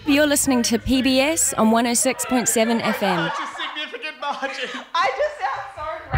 You're listening to PBS on 106.7 FM. Such a significant margin. I just